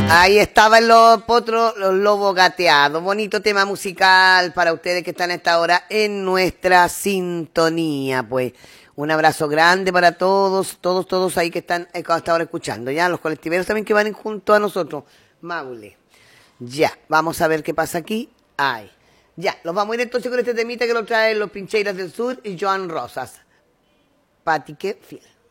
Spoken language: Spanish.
Ahí estaban los potros, los lobos gateados. Bonito tema musical para ustedes que están a esta hora en nuestra sintonía. Pues un abrazo grande para todos ahí que están hasta ahora escuchando. Ya, los colectiveros también que van junto a nosotros. Maule. Ya, vamos a ver qué pasa aquí. Ay. Ya, los vamos a ir entonces con este temita que lo traen los Pincheiras del Sur y Joan Rosas. Patique Fiel.